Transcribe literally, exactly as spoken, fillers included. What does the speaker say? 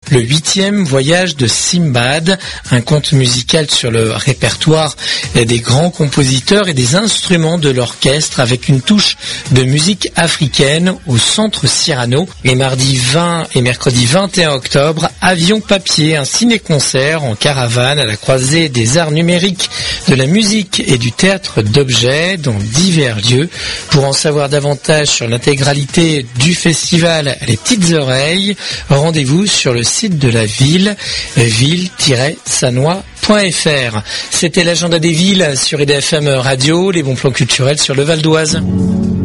Le huitième voyage de Simbad, un conte musical sur le répertoire des grands compositeurs et des instruments de l'orchestre avec une touche de musique africaine au Centre Cyrano. Les mardis vingt et mercredi vingt et un octobre, Avion Papier, un ciné-concert en caravane à la croisée des arts numériques, de la musique et du théâtre d'objets dans divers lieux. Pour en savoir davantage sur l'intégralité du festival Les Petites Oreilles, rendez-vous sur le site de la ville, ville tiret sannois point f r. C'était l'agenda des villes sur I D F M Radio, les bons plans culturels sur le Val d'Oise.